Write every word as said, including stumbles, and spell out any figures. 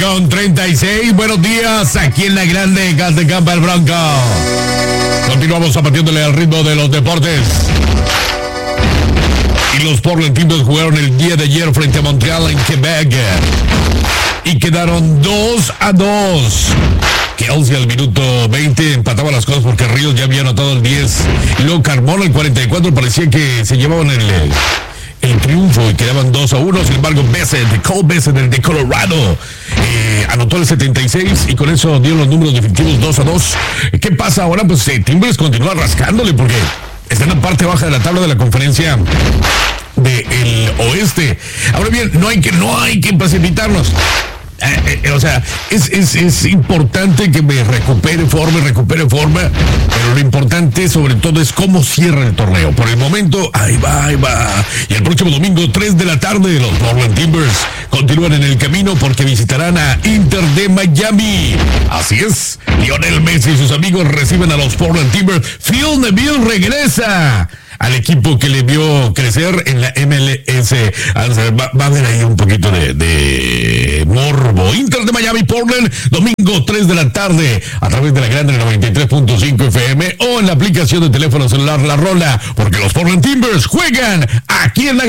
con treinta y seis. Buenos días, aquí en la grande Caltecampa, el Bronco. Continuamos zapateándole al ritmo de los deportes. Y los Portland Timbers jugaron el día de ayer frente a Montreal en Quebec. Y quedaron dos a dos. Kelsey al minuto veinte empataba las cosas porque Ríos ya había anotado el diez. Y luego Carmona al cuarenta y cuatro parecía que se llevaban el... el triunfo y quedaban dos a uno. Sin embargo, Bassett, de Cole Bassett, el de Colorado, eh, anotó el setenta y seis y con eso dio los números definitivos dos a dos. ¿Qué pasa ahora? Pues eh, Timbers continúa rascándole porque está en la parte baja de la tabla de la conferencia del oeste. Ahora bien, no hay que, no hay que precipitarnos. Eh, eh, o sea, es, es, es importante que me recupere forma, recupere forma, pero lo importante sobre todo es cómo cierra el torneo. Por el momento, ahí va, ahí va. Y el próximo domingo, tres de la tarde, los Portland Timbers continúan en el camino porque visitarán a Inter de Miami. Así es, Lionel Messi y sus amigos reciben a los Portland Timbers. Phil Neville regresa al equipo que le vio crecer en la M L S. Va, va a haber ahí un poquito de, de morbo. Inter de Miami, Portland, domingo tres de la tarde, a través de la grande noventa y tres punto cinco F M o en la aplicación de teléfono celular La Rola, porque los Portland Timbers juegan aquí en la